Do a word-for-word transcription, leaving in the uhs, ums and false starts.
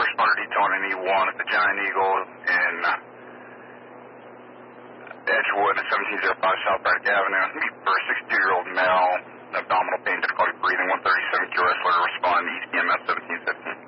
responder detail on an E one at the Giant Eagle in Edgewood at seventeen oh five South Braddock Avenue. For a sixty-two-year-old male, abdominal pain, difficulty breathing, one thirty-seven Q R S, to respond, E C M S seventeen fifteen.